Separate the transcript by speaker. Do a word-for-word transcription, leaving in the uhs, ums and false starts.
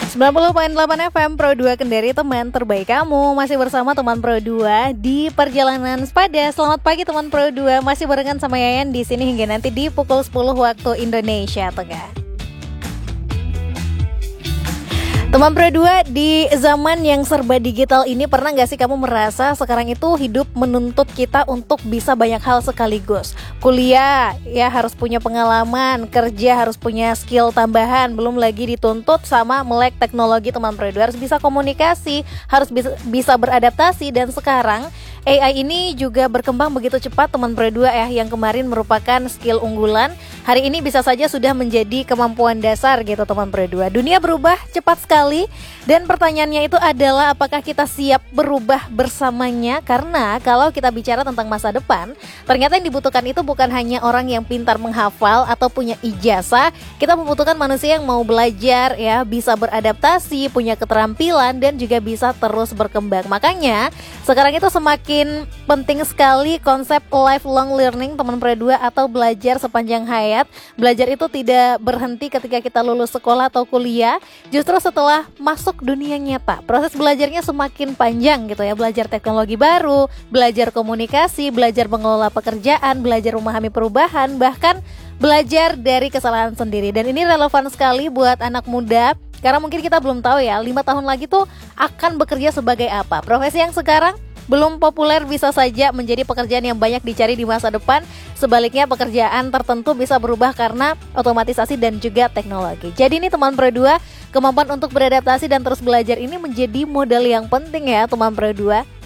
Speaker 1: sembilan puluh koma delapan F M Pro dua Kendari, teman terbaik kamu. Masih bersama teman Pro dua di perjalanan sepada. Selamat pagi teman Pro dua. Masih barengan sama Yayan di sini hingga nanti di pukul sepuluh waktu Indonesia Tengah. Teman Pro dua, di zaman yang serba digital ini, pernah gak sih kamu merasa sekarang itu hidup menuntut kita untuk bisa banyak hal sekaligus? Kuliah ya harus punya pengalaman, kerja harus punya skill tambahan, belum lagi dituntut sama melek teknologi teman Pro dua, harus bisa komunikasi, harus bisa, bisa beradaptasi. Dan sekarang A I ini juga berkembang begitu cepat teman Pro dua ya, yang kemarin merupakan skill unggulan, hari ini bisa saja sudah menjadi kemampuan dasar gitu teman Pro dua. Dunia berubah cepat sekali. Dan pertanyaannya itu adalah apakah kita siap berubah bersamanya? Karena kalau kita bicara tentang masa depan, ternyata yang dibutuhkan itu bukan hanya orang yang pintar menghafal atau punya ijazah. Kita membutuhkan manusia yang mau belajar ya, bisa beradaptasi, punya keterampilan, dan juga bisa terus berkembang. Makanya sekarang itu semakin penting sekali konsep lifelong learning teman Pro dua, atau belajar sepanjang hayat. Belajar itu tidak berhenti ketika kita lulus sekolah atau kuliah. Justru setelah masuk dunia nyata, proses belajarnya semakin panjang gitu ya. Belajar teknologi baru, belajar komunikasi, belajar mengelola pekerjaan, belajar memahami perubahan, bahkan belajar dari kesalahan sendiri. Dan ini relevan sekali buat anak muda, karena mungkin kita belum tahu ya, lima tahun lagi tuh akan bekerja sebagai apa. Profesi yang sekarang belum populer bisa saja menjadi pekerjaan yang banyak dicari di masa depan. Sebaliknya, pekerjaan tertentu bisa berubah karena otomatisasi dan juga teknologi. Jadi ini teman Pro dua, kemampuan untuk beradaptasi dan terus belajar ini menjadi modal yang penting ya teman Pro dua.